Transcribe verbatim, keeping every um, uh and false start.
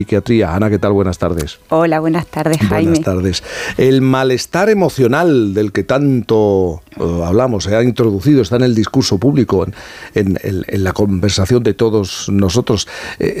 Psiquiatría. Ana, ¿qué tal? Buenas tardes. Hola, buenas tardes, Jaime. Buenas tardes. El malestar emocional del que tanto uh, hablamos, se ha introducido, está en el discurso público, en, en, en la conversación de todos nosotros. Eh,